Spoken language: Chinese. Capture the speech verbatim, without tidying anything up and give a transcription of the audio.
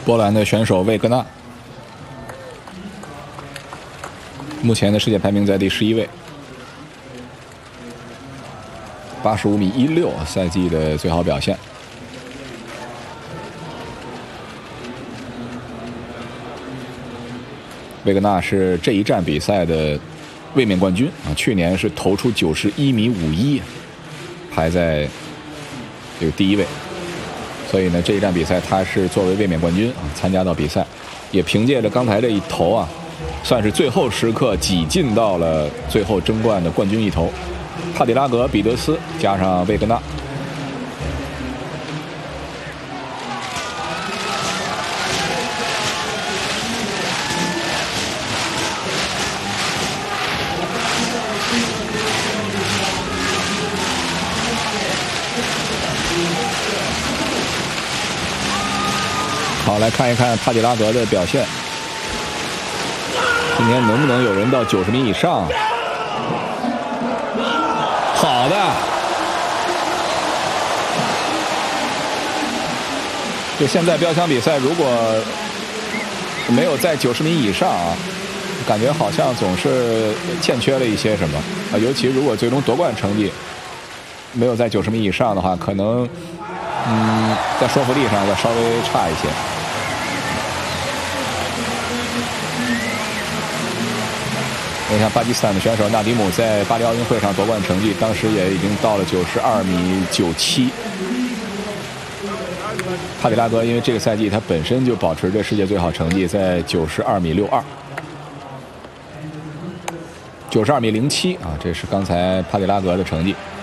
波兰的选手魏格纳，目前的世界排名在第十一位，八十五米一六，赛季的最好表现。魏格纳是这一站比赛的卫冕冠军啊，去年是投出九十一米五一，排在这个第一位。所以呢，这一站比赛他是作为卫冕冠军啊参加到比赛，也凭借着刚才这一投啊，算是最后时刻挤进到了最后争冠的冠军一投。帕迪拉格、彼得斯加上魏格纳。好，来看一看帕迪拉格的表现。今天能不能有人到九十米以上？好的，就现在标枪比赛，如果没有在九十米以上啊，感觉好像总是欠缺了一些什么啊。尤其如果最终夺冠成绩没有在九十米以上的话，可能嗯，在说服力上要稍微差一些。你看巴基斯坦的选手纳迪姆在巴黎奥运会上夺冠成绩，当时也已经到了九十二米九七。帕迪拉格因为这个赛季他本身就保持着世界最好成绩，在九十二米六二，九十二米零七啊，这是刚才帕迪拉格的成绩。